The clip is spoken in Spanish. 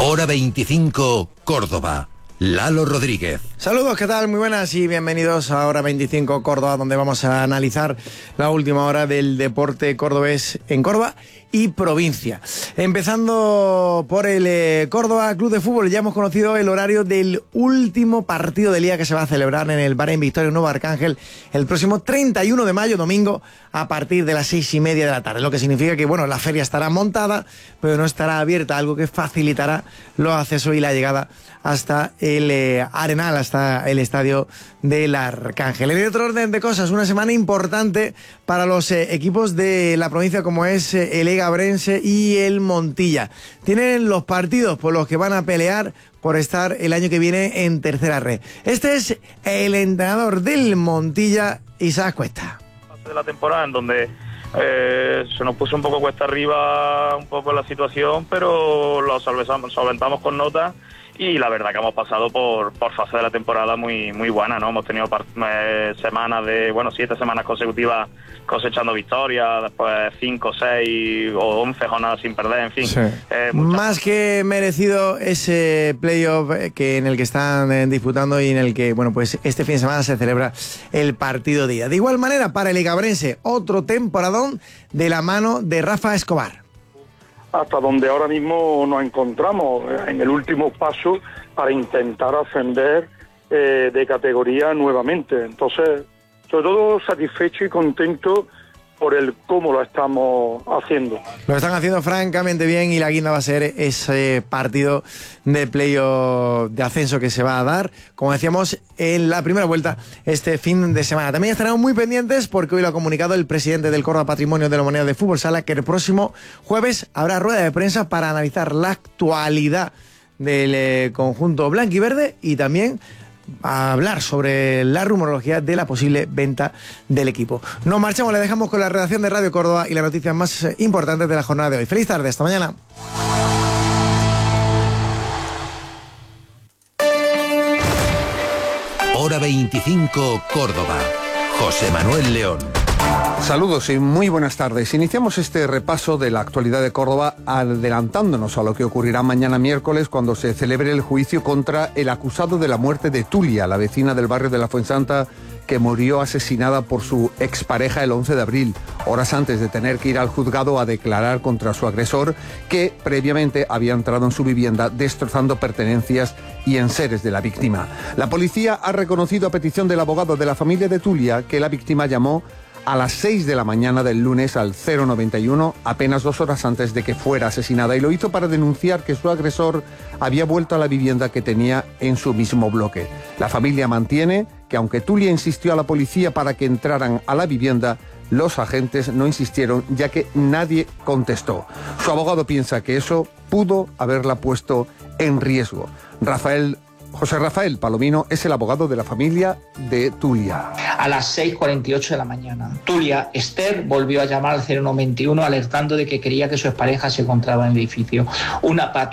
Hora 25, Córdoba. Lalo Rodríguez. Saludos, ¿qué tal? Muy buenas y bienvenidos a Hora 25 Córdoba, donde vamos a analizar la última hora del deporte cordobés en Córdoba y provincia. Empezando por el Córdoba Club de Fútbol, ya hemos conocido el horario del último partido de liga que se va a celebrar en el Bahrein Victoria Nuevo Arcángel el próximo 31 de mayo, domingo, a partir de las 6:30 de la tarde, lo que significa que, bueno, la feria estará montada, pero no estará abierta, algo que facilitará los accesos y la llegada hasta el Arenal, hasta el estadio del Arcángel. En otro orden de cosas, una semana importante para los equipos de la provincia como es el Egabrense y el Montilla. Tienen los partidos por los que van a pelear por estar el año que viene en tercera red. Este es el entrenador del Montilla, Isaac Cuesta. De la temporada en donde se nos puso un poco cuesta arriba un poco la situación, pero lo solventamos con nota. Y la verdad que hemos pasado por fase de la temporada muy buena, ¿no? Hemos tenido semanas de, 7 semanas consecutivas cosechando victorias, después 5, 6 o 11 jornadas sin perder, en fin. Sí. Más que merecido ese playoff en el que están disputando y en el que, pues este fin de semana se celebra el partido de ida. De igual manera, para el Egabrense, otro temporadón de la mano de Rafa Escobar. Hasta donde ahora mismo nos encontramos, en el último paso para intentar ascender de categoría nuevamente. Entonces, sobre todo satisfecho y contento por el cómo lo estamos haciendo. Lo están haciendo francamente bien y la guinda va a ser ese partido de playoff de ascenso que se va a dar, como decíamos, en la primera vuelta este fin de semana. También estaremos muy pendientes porque hoy lo ha comunicado el presidente del Córdoba Patrimonio de la Humanidad de Fútbol Sala, que el próximo jueves habrá rueda de prensa para analizar la actualidad del conjunto blanquiverde y también a hablar sobre la rumorología de la posible venta del equipo. Nos marchamos, le dejamos con la redacción de Radio Córdoba y las noticias más importantes de la jornada de hoy. Feliz tarde, hasta mañana. Hora 25, Córdoba. José Manuel León. Saludos y muy buenas tardes. Iniciamos este repaso de la actualidad de Córdoba adelantándonos a lo que ocurrirá mañana miércoles cuando se celebre el juicio contra el acusado de la muerte de Tulia, la vecina del barrio de la Fuensanta que murió asesinada por su expareja el 11 de abril, horas antes de tener que ir al juzgado a declarar contra su agresor, que previamente había entrado en su vivienda destrozando pertenencias y enseres de la víctima. La policía ha reconocido a petición del abogado de la familia de Tulia que la víctima llamó a las 6 de la mañana del lunes al 091, apenas 2 horas antes de que fuera asesinada, y lo hizo para denunciar que su agresor había vuelto a la vivienda que tenía en su mismo bloque. La familia mantiene que aunque Tulia insistió a la policía para que entraran a la vivienda, los agentes no insistieron ya que nadie contestó. Su abogado piensa que eso pudo haberla puesto en riesgo. José Rafael Palomino es el abogado de la familia de Tulia. A las 6:48 de la mañana, Tulia Esther volvió a llamar al 091 alertando de que creía que su expareja se encontraba en el edificio. Una